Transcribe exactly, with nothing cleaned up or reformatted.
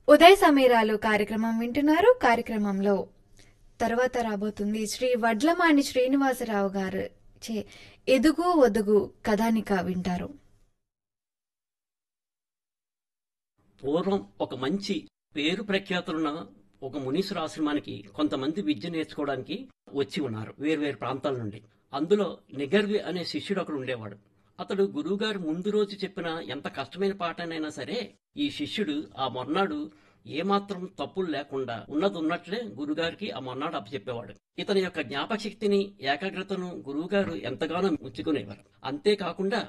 ఉదయ సమీరాలు కార్యక్రమం వింటున్నారు. కార్యక్రమంలో తర్వాత రాబోతుంది శ్రీ వడ్లమాని శ్రీనివాసరావు గారు చే ఎదుగు ఒదుగు కథానిక వింటారు. పూర్వం ఒక మంచి పేరు ప్రఖ్యాతులున్న ఒక మునీశ్వర ఆశ్రమానికి కొంతమంది విద్య నేర్చుకోవడానికి వచ్చి ఉన్నారు వేర్వేరు ప్రాంతాల నుండి. అందులో నిగర్వి అనే శిష్యుడు ఒకడు ఉండేవాడు. అతడు గురువుగారు ముందు రోజు చెప్పిన ఎంత కష్టమైన పాఠనైనా సరే ఈ శిష్యుడు ఆ మొన్నాడు ఏమాత్రం తప్పులు లేకుండా ఉన్నది ఉన్నట్లే గురుగారికి ఆ మొన్నాడు అప్పచెప్పేవాడు. ఇతని యొక్క జ్ఞాపక శక్తిని ఏకాగ్రతను గురువుగారు ఎంతగానో ముచ్చుకునేవారు. అంతేకాకుండా